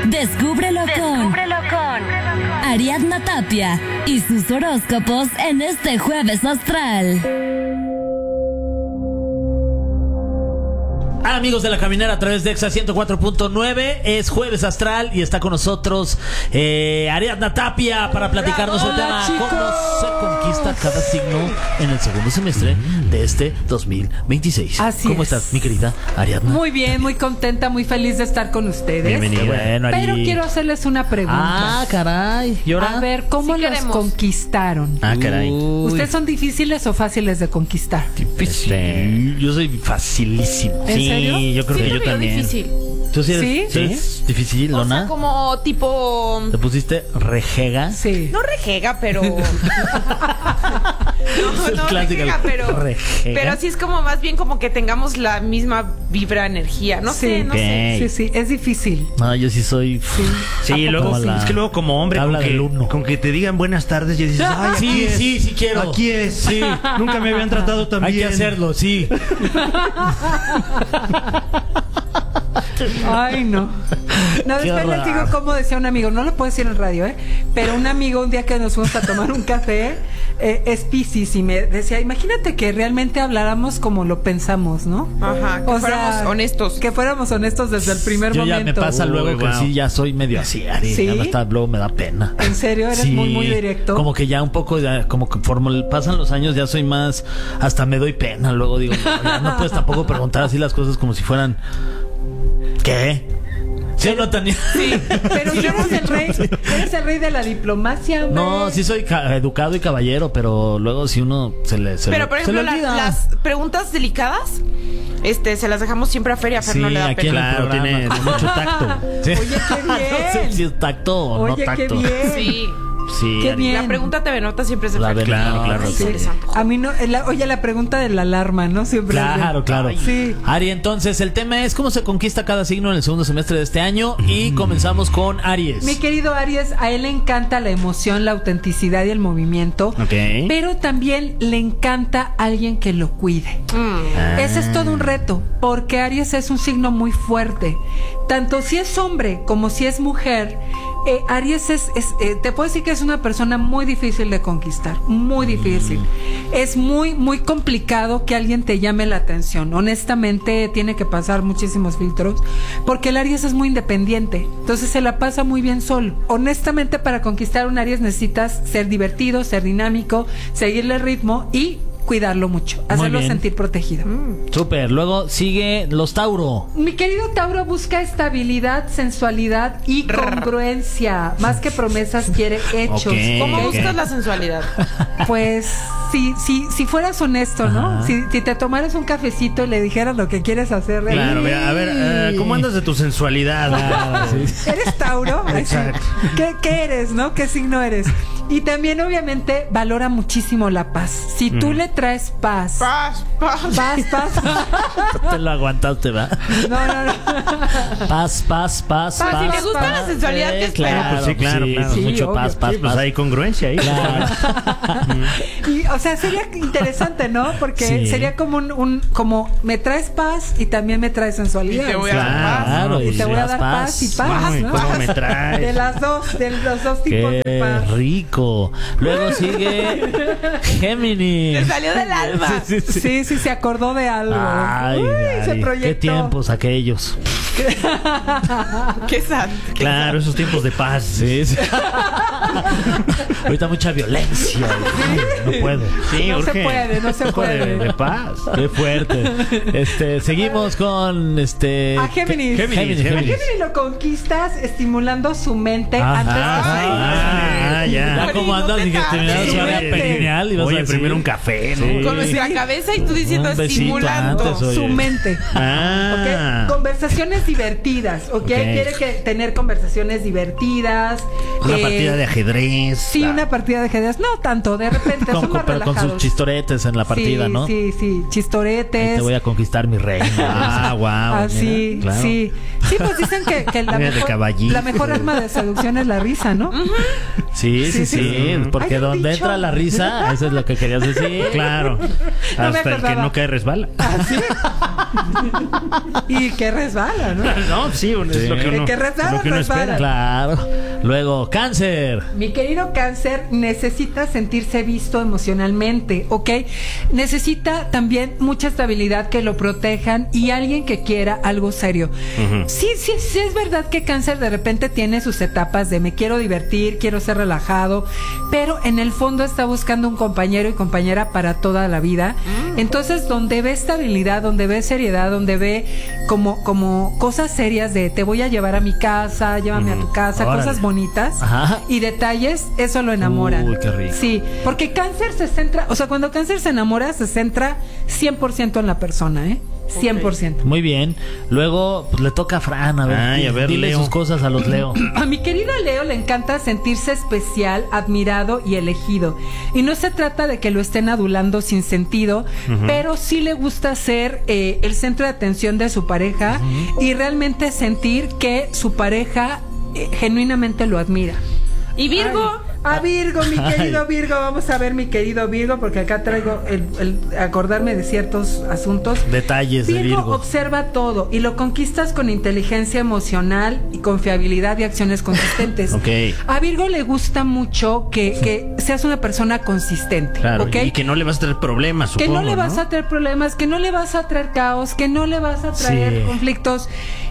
Descúbrelo con Ariadna Tapia y sus horóscopos en este Jueves Astral. Amigos de La Caminera a través de Exa 104.9, es Jueves Astral y está con nosotros Ariadna Tapia para platicarnos el tema cómo se conquista cada signo en el segundo semestre de este 2026. Así ¿Cómo es. estás, mi querida Ariadna? Muy bien, muy contenta, muy feliz de estar con ustedes. Bienvenida. Bueno, Ari. Pero quiero hacerles una pregunta. Ah, caray. ¿Y ahora? A ver, ¿cómo Sí los queremos. conquistaron? Ah, caray. ¿Ustedes son difíciles o fáciles de conquistar? Yo soy facilísimo. ¿En serio? Yo creo que yo también. Difícil. ¿Tú sí eres, ¿Sí? ¿sí eres difícil, O Lona? sea, como tipo... ¿Te pusiste rejega? Sí. No rejega, pero... no Clásica, rejega, rejega. pero sí es como más bien como que tengamos la misma vibra, energía. No sé, no sé. Sí, sí, es difícil. No, yo sí soy... Sí, luego, Como la- es que luego como hombre, habla con del uno. con que te digan buenas tardes y dices, ay, aquí Sí, es, sí quiero. aquí es. Sí. Nunca me habían tratado tan Hay bien. que hacerlo, sí. Ay, no. No, Qué después les horror. digo cómo decía un amigo, no lo puedo decir en radio, pero un amigo un día que nos fuimos a tomar un café, es Piscis, y me decía, imagínate que realmente habláramos como lo pensamos, ¿no? Ajá, que fuéramos honestos. Que fuéramos honestos desde el primer Yo ya momento. me pasa Uy, luego que wow. sí, ya soy medio así, Ari. ¿Sí? Ya luego me da pena. ¿En serio? ¿Eres Sí, muy directo? Como que ya un poco, ya, como que conforme pasan los años ya soy más, hasta me doy pena. Luego digo, no, ya no puedes tampoco preguntar así las cosas como si fueran, ¿qué? ¿Sí o no, Tania? Sí, pero si eres el rey de la diplomacia, hombre. No, sí soy educado y caballero, pero luego si uno Pero, por ejemplo, las preguntas delicadas, se las dejamos siempre a Feria. A Fer no le da aquí en pena. el Claro, programa. tiene mucho tacto. Sí. Oye, qué bien. No sé si es tacto o no Oye, tacto. qué bien. Sí. Sí, Qué Ari. bien. La pregunta TV Nota siempre es de La Fer. de- Claro, claro. Ay, Sí. se les antojó. A mí no, oye, la pregunta de la alarma, ¿no? Siempre. es de- Claro, claro. Sí. Ari, entonces el tema es cómo se conquista cada signo en el segundo semestre de este año y comenzamos con Aries. Mi querido Aries, a él le encanta la emoción, la autenticidad y el movimiento. Ok. Pero también le encanta alguien que lo cuide. Ese es todo un reto, porque Aries es un signo muy fuerte. Tanto si es hombre como si es mujer, Aries te puedo decir que es una persona muy difícil de conquistar, muy difícil. Es muy, muy complicado que alguien te llame la atención. Honestamente, tiene que pasar muchísimos filtros, porque el Aries es muy independiente, entonces se la pasa muy bien solo. Honestamente, para conquistar un Aries necesitas ser divertido, ser dinámico, seguirle el ritmo y cuidarlo mucho, hacerlo bien. sentir protegido. Súper. Luego sigue los Tauro. Mi querido Tauro busca estabilidad, sensualidad y congruencia. Más que promesas, quiere hechos. Ok. ¿Cómo Ok. buscas la sensualidad? Pues, si fueras honesto, ¿no? Ajá. Si te tomaras un cafecito y le dijeras lo que quieres hacer. Claro, mira, a ver, ¿cómo andas de tu sensualidad? ¿Eres Tauro? Ay, sí. Exacto. ¿Qué eres, no? ¿Qué signo eres? Y también, obviamente, valora muchísimo la paz. Si tú le traes paz, Paz, paz. paz. Te lo aguantaste, ¿va? No. Paz. Si te gusta la sensualidad, ¿qué esperas? Pues sí, claro, claro. Sí, mucho obvio. paz. Sí, pues hay congruencia ahí. Claro. Y, o sea, sería interesante, ¿no? Porque Sí. sería como como me traes paz y también me traes sensualidad. Y te voy a dar paz. Claro, Y te voy a das dar paz y paz, Uy, ¿no? ¿cómo me traes? De los dos tipos de Qué paz. rico. Luego sigue Géminis. Te salió del alma. Sí, se acordó de algo. Ay, Uy, se Ari, proyectó. qué tiempos aquellos. Qué sad. Claro, esos tiempos de paz. Sí. Ahorita mucha violencia. No puedo. Sí, No se urge. puede, no se Un poco puede. de paz. Qué fuerte. Seguimos con A Géminis. Géminis. A Géminis lo conquistas estimulando su mente Ajá. antes de Ah, ya. Ya como andas Ari, no te terminando tardes. su área Oye, perineal y vas a Oye, decir, primero un café, ¿no? Sí. Con nuestra cabeza y tú diciendo Un besito estimulando. antes, oye. su mente. Ah. ¿Ok? Conversaciones divertidas, ¿ok? Quiere tener conversaciones divertidas. Una partida de ajedrez. Sí, una partida de ajedrez. No tanto, de repente son más Pero con relajados. sus chistoretes en la partida, sí, ¿no? Sí, Ahí chistoretes. te voy a conquistar mi reina. Ah, wow. Así, claro. sí. Sí, pues dicen que Mira, de caballito. la mejor arma de seducción es la risa, ¿no? Sí, sí, sí. Porque Hay un donde dicho. entra la risa, eso es lo que querías decir. Claro. No me Hasta el que acordaba. no cae resbala. Y que resbala, ¿no? No, sí, es lo que El uno, que resbala, lo que uno resbala. espera. Claro. Luego, cáncer. Mi querido cáncer necesita sentirse visto emocionalmente, ¿ok? Necesita también mucha estabilidad, que lo protejan y alguien que quiera algo serio. Sí es verdad que cáncer de repente tiene sus etapas de me quiero divertir, quiero ser relajado, pero en el fondo está buscando un compañero y compañera para toda la vida. Entonces, donde ve estabilidad, donde ve seriedad, donde ve como cosas serias de te voy a llevar a mi casa, llévame a tu casa, Órale. cosas bonitas Ajá. y detalles, eso lo enamora. Uy, qué rico. Sí, porque cáncer se centra, o sea, cuando cáncer se enamora, se centra 100% en la persona, ¿eh? 100%. Muy bien. Luego, pues le toca a Fran. A ver, Ay, a ver, dile Leo. sus cosas a los Leo. A mi querido Leo le encanta sentirse especial, admirado y elegido. Y no se trata de que lo estén adulando sin sentido, pero sí le gusta ser el centro de atención de su pareja y realmente sentir que su pareja genuinamente lo admira. ¿Y Virgo? A Virgo, mi querido Virgo, vamos a ver mi querido Virgo, porque acá traigo el acordarme de ciertos asuntos. Detalles de Virgo. Observa todo y lo conquistas con inteligencia emocional y confiabilidad y acciones consistentes. Ok. A Virgo le gusta mucho que seas una persona consistente. Claro, ¿ok? y que no le vas a traer problemas, Que supongo, no le vas a traer problemas, que no le vas a traer caos, que no le vas a traer Sí. conflictos.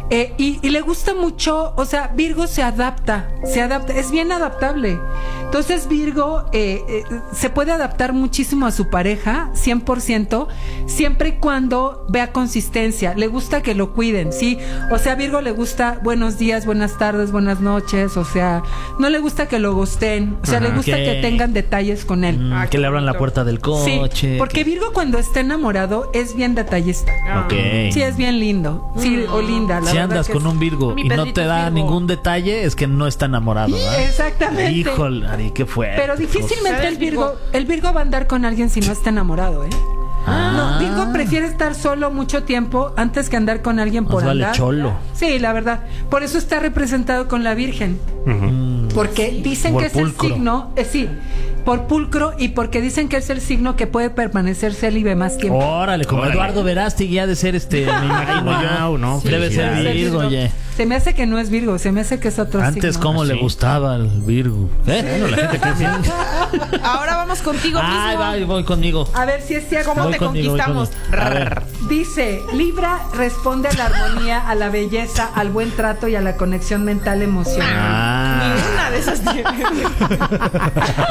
Y le gusta mucho, o sea, Virgo se adapta, es bien adaptable. Entonces Virgo se puede adaptar muchísimo a su pareja, 100%, siempre y cuando vea consistencia. Le gusta que lo cuiden, ¿sí? O sea, a Virgo le gusta buenos días, buenas tardes, buenas noches, o sea, no le gusta que lo gusten, o sea, le gusta Ok. que tengan detalles con él. Que le abran la puerta del coche. Sí, porque Virgo cuando está enamorado es bien detallista. Ok. Sí, es bien lindo. Sí, o linda. La Si verdad andas que con es- un Virgo Mi y no Pedrito te es da Virgo. ningún detalle, es que no está enamorado, ¿verdad? Exactamente. Híjole, Ari, qué fuerte. Pero difícilmente ¿Sabes, Virgo? el Virgo va a andar con alguien si no está enamorado, ¿eh? Ah. No, Virgo prefiere estar solo mucho tiempo antes que andar con alguien por Más vale andar. cholo. Sí, la verdad. Por eso está representado con la Virgen. Porque dicen Por que es pulcro. el signo, sí, por pulcro y porque dicen que es el signo que puede permanecer célibe más tiempo. Órale, como Órale. Eduardo Verástegui ha de ser me imagino yo. Guau, ¿no? Debe ser Felicidades. Virgo, oye. Se me hace que no es Virgo, se me hace que es otro Antes, signo. ¿cómo ¿Ah, le sí? gustaba al Virgo? Bueno, la gente que Ahora vamos contigo Ay, mismo. voy conmigo. A ver si es cierto. ¿Cómo Voy te conmigo, voy conquistamos? conmigo. A ver. Dice, Libra responde a la armonía, a la belleza, al buen trato y a la conexión mental emocional. Ah, Ninguna de esas tiene.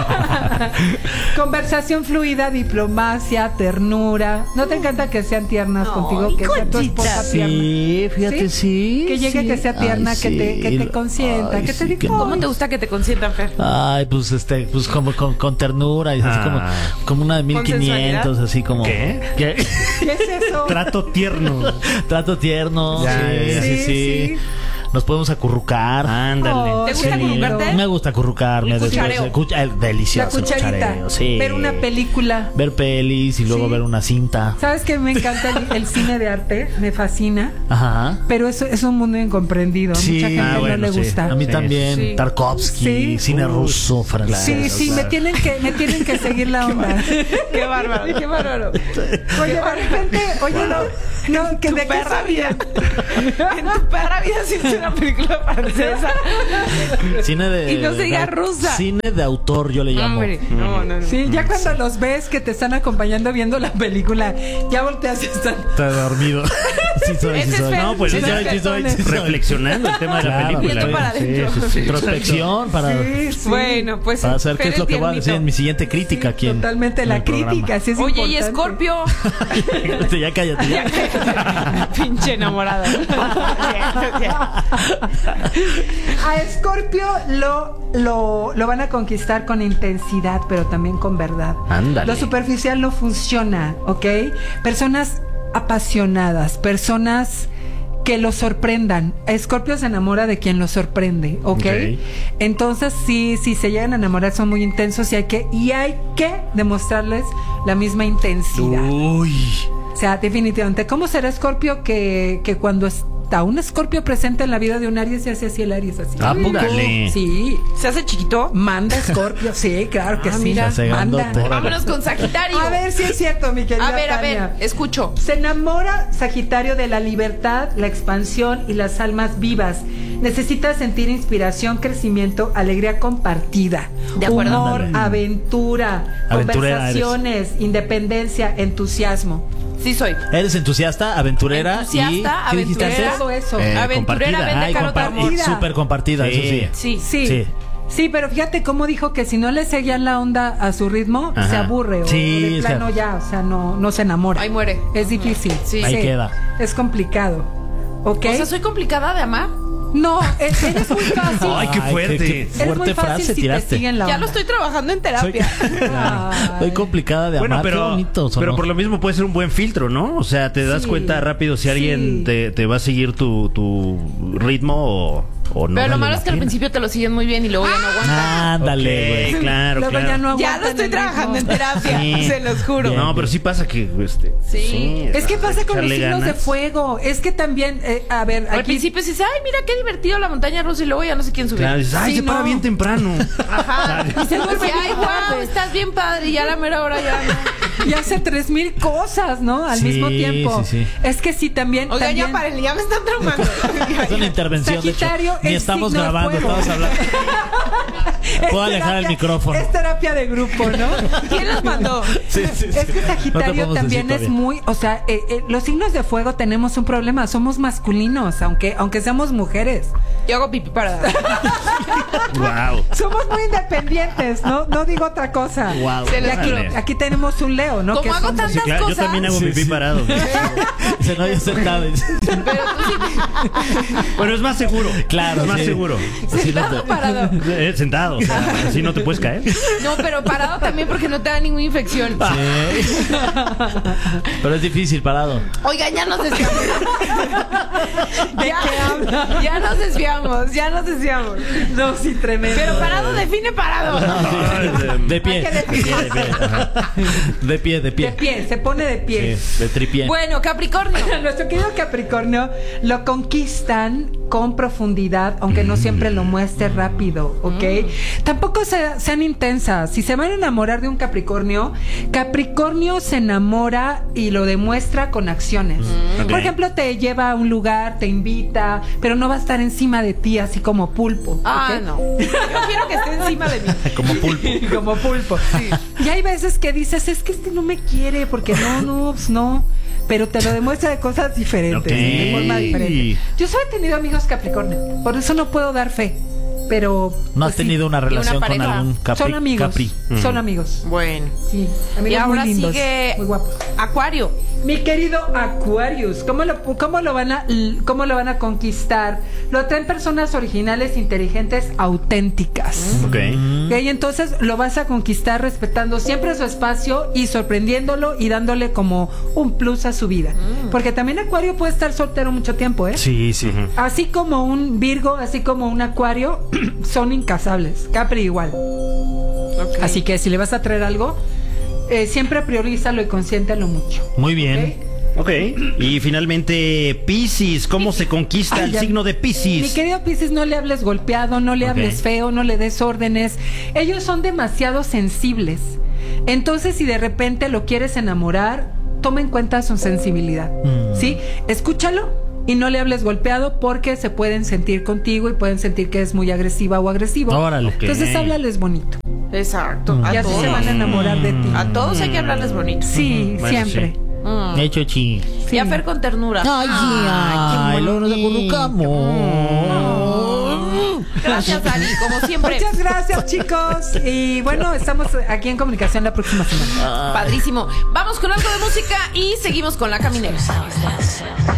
Conversación fluida, diplomacia, ternura. ¿No te encanta que sean tiernas No, contigo? Que sea tu esposa tierna. Sí, fíjate, sí. Que llegue, sí. que sea tierna, Ay, que te sí. consienta, Ay, que te sí, diga, ¿Cómo te gusta que te consientan, Fer? Ay, pues pues como con ternura y así Ah. como una de ¿Con 1500, sensualidad? así como ¿Qué? ¿Qué es eso? trato tierno. Trato tierno. Ya, sí, ya. sí, Sí, sí. sí. Nos podemos acurrucar. Ándale. Oh, ¿Te gusta qué lindo. acurrucarte? Me gusta acurrucarme El cuchareo. después. Delicioso. La cucharita. cuchareo, sí. Ver una película. Ver pelis y luego Sí. ver una cinta. ¿Sabes que me encanta el cine de arte? Me fascina. Ajá. Pero eso es un mundo incomprendido. Sí. Mucha gente Ah, bueno, no le sí. gusta. A mí Sí. también. Sí. Tarkovsky, Sí. cine ruso, francés. Sí, me tienen que seguir la onda. Qué bárbaro, qué bárbaro. Oye, de repente, oye, no, que Tu de qué perra vida. sabía. En tu perra vida hiciste una película francesa. Cine de. Y no se diga de- rusa. Cine de autor, yo le llamo. Hombre, no. Sí, ya cuando los ves que te están acompañando viendo la película, ya volteas y están. Está dormido. Sí soy, Ese sí es soy. Fer. No, pues sí Ese soy, es sí soy, Fer. sí soy. Reflexionando el tema de la Claro, película. Viendo para adentro. Sí, sí, sí. Introspección para, Sí, sí. Bueno, pues. para saber qué Fer es lo que voy a tiernito. decir en mi siguiente crítica aquí en- Totalmente, en la el programa. crítica, sí es Oye, y importante. Scorpio. Ya cállate, ya. Pinche enamorada. A Scorpio lo van a conquistar con intensidad, pero también con verdad. Ándale. Lo superficial no funciona, ¿ok? Personas apasionadas, personas que lo sorprendan. Escorpio se enamora de quien lo sorprende, ¿ok? Ok. Entonces, sí, si se llegan a enamorar son muy intensos y hay que demostrarles la misma intensidad. Uy. O sea, definitivamente, ¿cómo será Escorpio que cuando está un Escorpio presente en la vida de un Aries se hace así el Aries así? ¿A poco? Dale. Sí, ¿Se hace chiquito? manda Escorpio, sí, claro que sí. mira. Se hace manda. grandote. Vámonos con Sagitario. A ver si es cierto, mi querida a ver, Tania. escucho. Se enamora Sagitario de la libertad, la expansión y las almas vivas. Necesita sentir inspiración, crecimiento, alegría compartida. De acuerdo. Humor, Ándale. aventura, Aventurera conversaciones, independencia, entusiasmo. Sí soy. Eres entusiasta, aventurera Entusiasta, y... ¿qué dijiste aventurera. antes? Todo eso. Aventurera, compartida. vende Ay, caro tu amor. y súper compartida, Sí. eso sí. Sí. Sí. Sí. Sí, pero fíjate cómo dijo que si no le seguían la onda a su ritmo, Ajá. se aburre Sí, o de es plano que- ya, o sea, no se enamora. Ahí muere. Es difícil. Sí. Ahí queda. Es complicado. ¿Ok? O sea, soy complicada de amar. No, eres muy fácil. Ay, qué fuerte. qué Es muy fuerte fácil frase si tiraste. te siguen la Ya onda. lo estoy trabajando en terapia. Soy complicada de Bueno, amar. Qué pero, bonito sonó. pero por lo mismo puede ser un buen filtro, ¿no? O sea, te das Sí, cuenta rápido si alguien sí. te va a seguir tu ritmo o no. Pero lo vale malo la es que al pena. principio te lo siguen muy bien y luego ya no aguantan. Ándale, güey. Ok, claro, Luego claro. ya no Ya aguantan lo estoy el trabajando en ritmo. terapia, Sí. se los juro. No, pero sí pasa que Sí. Es que pasa con los echarle signos de ganas. fuego. Es que también, a ver, Al aquí principio sí dices, ay, mira qué divertido la montaña rusa y luego ya no sé quién subir. Claro, dices, ay, Sí, se para no. bien temprano. Ajá. Y se duerme dice, ay, bien wow, tarde. estás bien padre. Y ya a la mera hora ya no. y hace 3000 cosas, ¿no? Al Sí, mismo tiempo. sí, sí. Es que sí, también. Oigan, también, ya párenle, ya me están traumando. Es una intervención, de hecho. Sagitario Ni es estamos signo de grabando, fuego. estamos hablando. Es Puedo alejar el micrófono. Es terapia de grupo, ¿no? ¿Quién los mandó? Sí, sí, Es sí. que No te Sagitario podemos también decir es todavía. muy, o sea, los signos de fuego tenemos un problema, somos masculinos, aunque seamos mujeres. Yo hago pipí parada. Wow. Somos muy independientes, no digo otra cosa. Wow. Se Y los aquí, juro. aquí tenemos un Leo, ¿no? Como Que hago somos- tantas Sí, claro, yo cosas. también hago Sí, pipí sí. parado. Se no haya sentado. Pero tú sí. Bueno, es más seguro. Claro, Es más sí. seguro. Sí, no ¿Sentado te- o parado? Sentado, o sea, así no te puedes caer. No, pero parado también porque no te da ninguna infección. Sí. Pero es difícil parado. Oigan, ya nos desviamos. Ya nos desviamos. No, sí, tremendo. Pero parado define parado. De pie. Hay que definir. De pie, de De pie. pie, se pone de pie. Sí, de tripié. Bueno, Capricornio. Nuestro querido Capricornio lo conquistan con profundidad, aunque no siempre lo muestre rápido, ¿ok? Tampoco sean intensas. Si se van a enamorar de un Capricornio, Capricornio se enamora y lo demuestra con acciones. Ok. Por ejemplo, te lleva a un lugar, te invita, pero no va a estar encima de ti así como pulpo. Ah, ¿ok? no. Yo quiero que esté encima de mí. Como pulpo. Como pulpo. Y hay veces que dices, es que este no me quiere, porque no. Pero te lo demuestra de cosas diferentes, Ok. de forma diferente. Yo solo he tenido amigos Capricornio, por eso no puedo dar fe. Pero. ¿No pues has tenido una relación con pareja. algún Son amigos. Capri? Son amigos. Bueno. Sí. Y Amigos ahora muy lindos. sigue Muy guapos. Acuario. Mi querido Aquarius, ¿cómo lo van a conquistar? Lo traen personas originales, inteligentes, auténticas. Ok. Ok, entonces lo vas a conquistar respetando siempre su espacio y sorprendiéndolo y dándole como un plus a su vida. Porque también Acuario puede estar soltero mucho tiempo, ¿eh? Sí, sí. Así como un Virgo, así como un Acuario, son incasables. Capri igual. Así que si le vas a traer algo, siempre priorízalo y consiéntelo mucho. Muy bien. ¿Ok? Ok. Y finalmente, Piscis. ¿Cómo se conquista Ay, el ya. signo de Mi Piscis? querido Piscis, no le hables golpeado, no le Ok. hables feo, no le des órdenes. Ellos son demasiado sensibles. Entonces, si de repente lo quieres enamorar, toma en cuenta su sensibilidad. ¿Sí? Escúchalo y no le hables golpeado porque se pueden sentir contigo y pueden sentir que es muy agresiva o agresivo. Órale. Ok. Entonces, háblales bonito. Exacto. Y A así todos. se van a enamorar de ti. A todos hay que hablarles bonito. Sí, Bueno, siempre. sí. De hecho, chi. Y a Fer con ternura. Ay, luego nos acurrucamos. Gracias, Ali, como siempre. Muchas gracias, chicos. Y bueno, estamos aquí en comunicación la próxima semana. Padrísimo. Vamos con algo de música y seguimos con La Caminera.